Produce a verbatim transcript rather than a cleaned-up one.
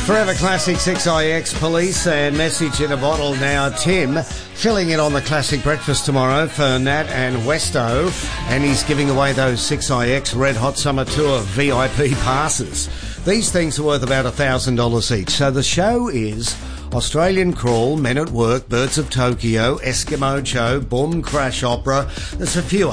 Forever Classic six I X Police and Message in a Bottle now. Tim filling in on the Classic Breakfast tomorrow for Nat and Westo, and he's giving away those six I X Red Hot Summer Tour V I P passes. These things are worth about one thousand dollars each. So the show is Australian Crawl, Men at Work, Birds of Tokyo, Eskimo Show, Boom Crash Opera. There's a few